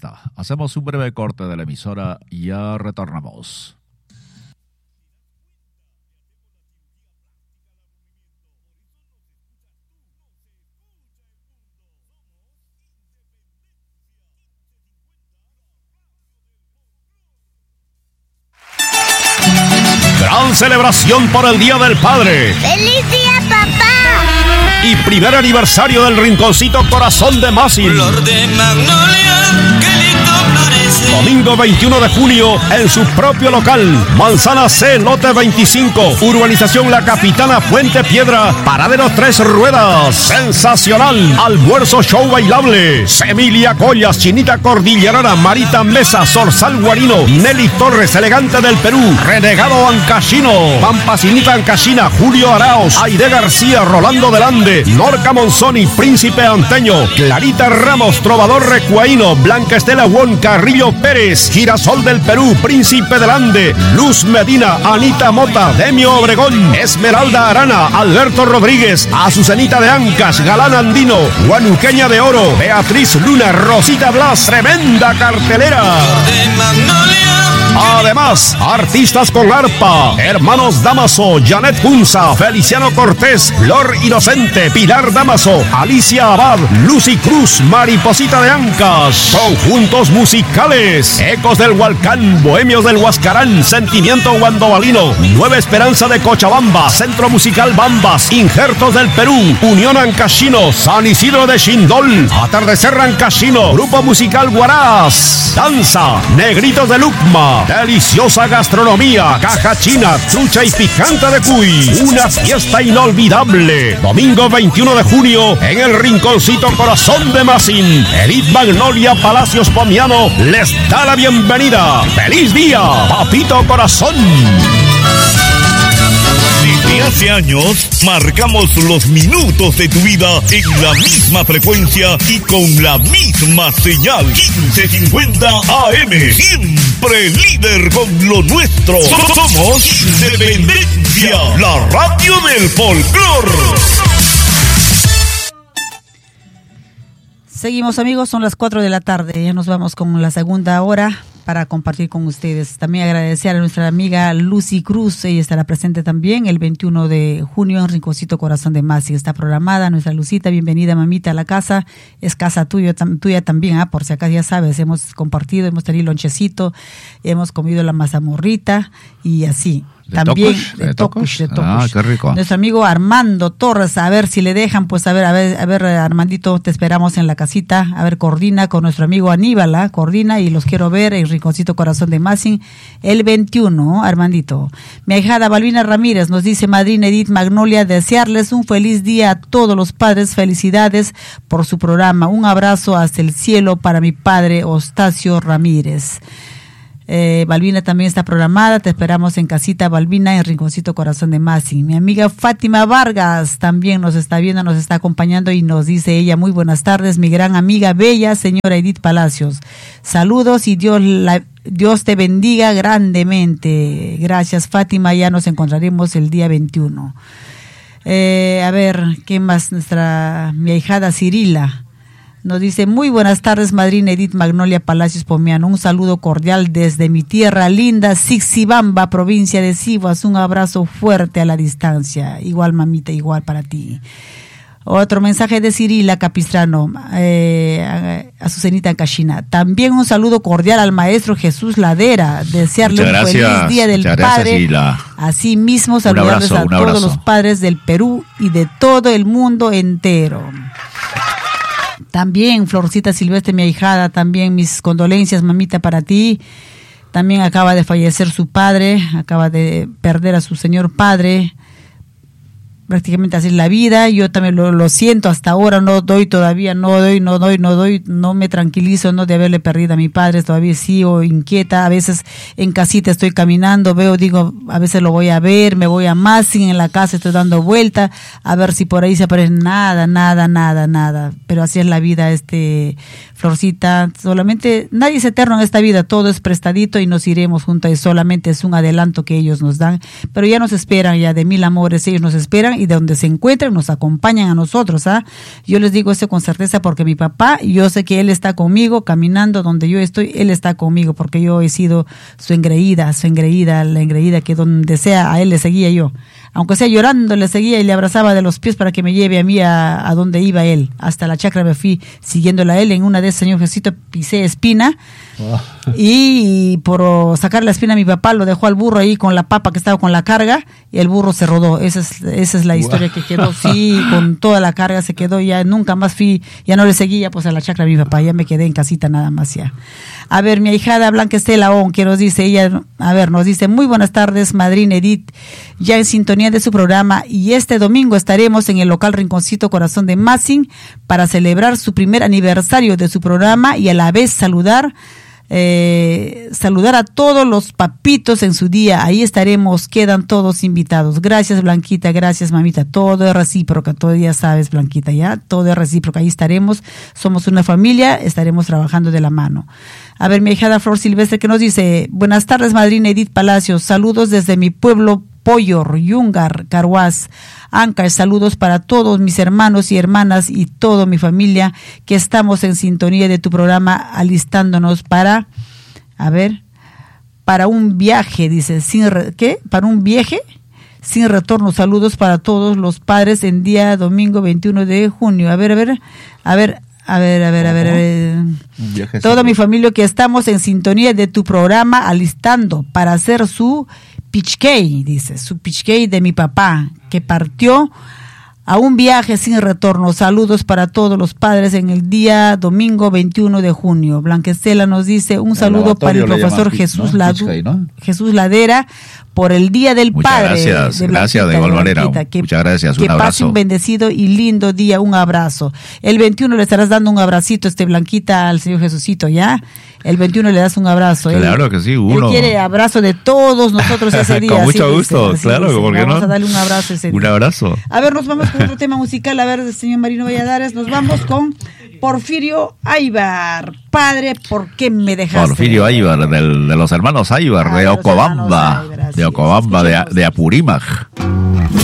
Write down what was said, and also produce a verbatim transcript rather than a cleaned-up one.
está. Hacemos un breve corte de la emisora y ya retornamos. Gran celebración por el Día del Padre. ¡Feliz día, papá! Y primer aniversario del Rinconcito Corazón de Masin. Flor de magnolia, qué lindo florece. Domingo veintiuno de junio en su propio local. Manzana C, lote veinticinco. Urbanización La Capitana, Puente Piedra. Paradero Tres Ruedas. Sensacional. Almuerzo show bailable. Emilia Collas, Chinita Cordillerana, Marita Mesa, Zorzal Guarino, Nelly Torres, Elegante del Perú, Renegado Ancashino, Pampacinita Ancashina, Julio Araos, Aide García, Rolando Delande, Norca Monzoni, Príncipe Anteño, Clarita Ramos, Trovador Recuaíno, Blanca Estela Won, Carrillo Pérez, Girasol del Perú, Príncipe Delande, Luz Medina, Anita Mota, Demio Obregón, Esmeralda Arana, Alberto Rodríguez, Azucenita de Ancas, Galán Andino, Guanuqueña de Oro, Beatriz Luna, Rosita Blas, tremenda cartelera. De magnolia. Además, artistas con arpa, Hermanos Damaso, Janet Punza, Feliciano Cortés, Flor Inocente, Pilar Damaso, Alicia Abad, Lucy Cruz, Mariposita de Ancas, conjuntos musicales, Ecos del Hualcán, Bohemios del Huascarán, Sentimiento Guandobalino, Nueva Esperanza de Cochabamba, Centro Musical Bambas, Injertos del Perú, Unión Ancashino, San Isidro de Xindol, Atardecer Ancashino, Grupo Musical Guarás, Danza, Negritos de Lucma, deliciosa gastronomía, caja china, trucha y picante de cuy. Una fiesta inolvidable. Domingo veintiuno de junio en el Rinconcito Corazón de Masin. Edith Magnolia Palacios Pomiano les da la bienvenida. ¡Feliz día, Papito Corazón! Desde hace años, marcamos los minutos de tu vida en la misma frecuencia y con la misma señal. quince cincuenta A M, siempre líder con lo nuestro. Somos Independencia, la radio del folclor. Seguimos, amigos, son las cuatro de la tarde, ya nos vamos con la segunda hora para compartir con ustedes. También agradecer a nuestra amiga Lucy Cruz, ella estará presente también el veintiuno de junio en Rinconcito Corazón de Masin. Está programada nuestra Lucita, bienvenida mamita a la casa, es casa tuya, tam, tuya también, ¿eh? Por si acá ya sabes, hemos compartido, hemos tenido lonchecito, hemos comido la mazamorrita y así. ¿De También Tocush? de ¿De Tocush, de Tocush. Ah, qué rico. Nuestro amigo Armando Torres, a ver si le dejan, pues a ver, a ver, a ver, Armandito, te esperamos en la casita, a ver, coordina con nuestro amigo Aníbal, ¿eh? Coordina y los quiero ver en Rinconcito Corazón de Masin el veintiuno, Armandito. Mi ahijada Balbina Ramírez nos dice, madrina Edith Magnolia, desearles un feliz día a todos los padres, felicidades por su programa, un abrazo hasta el cielo para mi padre Ostacio Ramírez. Eh, Balbina también está programada, te esperamos en casita Balbina en Rinconcito Corazón de Masin. Mi amiga Fátima Vargas también nos está viendo, nos está acompañando y nos dice ella, muy buenas tardes, mi gran amiga bella señora Edith Palacios, saludos y Dios la, Dios te bendiga grandemente. Gracias, Fátima, ya nos encontraremos el día veintiuno. Eh, a ver, ¿qué más? Nuestra mi ahijada Cirila nos dice, muy buenas tardes, madrina Edith Magnolia Palacios Pomiano. Un saludo cordial desde mi tierra linda, Sixibamba, provincia de Sivas. Un abrazo fuerte a la distancia. Igual, mamita, igual para ti. Otro mensaje de Cirila Capistrano, eh, a Azucenita Ancashina. También un saludo cordial al maestro Jesús Ladera. Desearle un feliz Día del Muchas Padre. Gracias, Así mismo, saludarles abrazo, a todos abrazo. los padres del Perú y de todo el mundo entero. También Florcita Silvestre, mi ahijada, también mis condolencias, mamita, para ti. También acaba de fallecer su padre, acaba de perder a su señor padre. Prácticamente así es la vida. Yo también lo, lo siento, hasta ahora no doy todavía, no doy, no doy, no doy, no me tranquilizo, no de haberle perdido a mi padre, todavía sigo inquieta. A veces en casita estoy caminando, veo, digo, a veces lo voy a ver, me voy a Masin, en la casa estoy dando vuelta, a ver si por ahí se aparece nada, nada, nada, nada. Pero así es la vida, este, Florcita, solamente, nadie es eterno en esta vida, todo es prestadito y nos iremos juntos, y solamente es un adelanto que ellos nos dan, pero ya nos esperan, ya de mil amores, ellos nos esperan y de donde se encuentren nos acompañan a nosotros. ¿ah? Yo les digo esto con certeza porque mi papá, yo sé que él está conmigo, caminando donde yo estoy, él está conmigo porque yo he sido su engreída, su engreída, la engreída que donde sea, a él le seguía yo. Aunque sea llorando, le seguía y le abrazaba de los pies para que me lleve a mí a, a donde iba él. Hasta la chacra me fui siguiéndola a él. En una de esas, señor Jesús, pisé espina. Oh. Y por sacar la espina, mi papá lo dejó al burro ahí con la papa que estaba con la carga y el burro se rodó. Esa es, esa es la historia wow. que quedó. Sí, con toda la carga se quedó. Ya nunca más fui, ya no le seguía pues a la chacra a mi papá. Ya me quedé en casita nada más ya. A ver, mi ahijada Blanca Estela On, que nos dice, ella, a ver, nos dice, muy buenas tardes, madrina Edith, ya en sintonía de su programa, y este domingo estaremos en el local Rinconcito Corazón de Massing para celebrar su primer aniversario de su programa y a la vez saludar Eh, saludar a todos los papitos en su día. Ahí estaremos, quedan todos invitados. Gracias, Blanquita, gracias, mamita. Todo es recíproca, todo ya sabes, Blanquita, ya todo es recíproca. Ahí estaremos, somos una familia, estaremos trabajando de la mano. A ver, mi hijada Flor Silvestre que nos dice, buenas tardes, madrina Edith Palacios, saludos desde mi pueblo Poyor, Yungar, Carhuaz, Ancash, saludos para todos mis hermanos y hermanas y toda mi familia que estamos en sintonía de tu programa, alistándonos para, a ver, para un viaje, dice, sin re, ¿qué? ¿Para un viaje? Sin retorno, saludos para todos los padres en día domingo veintiuno de junio. A ver, a ver, a ver, a ver, a ver, a ver, a ver. Toda mi familia que estamos en sintonía de tu programa, alistando para hacer su pichkei, dice, su pichkei de mi papá, que partió a un viaje sin retorno. Saludos para todos los padres en el día domingo veintiuno de junio. Blanquestela nos dice, un el saludo para el profesor Jesús, ¿no? Ladu, pichkei, ¿no? Jesús Ladera, por el Día del Muchas Padre. Gracias, de gracias de igual manera. Que, Muchas gracias, un que abrazo. pase un bendecido y lindo día, un abrazo. El veintiuno le estarás dando un abracito, este Blanquita, al Señor Jesucito, ¿ya? El veintiuno le das un abrazo. Claro él, que sí, uno. Él quiere abrazo de todos nosotros ese día. Con mucho así gusto, dice, claro, dice. ¿por qué no? Vamos a darle un abrazo ese día. Un abrazo. A ver, nos vamos con otro tema musical. A ver, señor Marino Valladares, nos vamos con Porfirio Aybar. Padre, ¿por qué me dejaste? Porfirio Aybar, del, de los hermanos Aybar, ah, de Ocobamba, de, Aybar, de Ocobamba, de, de Apurímac.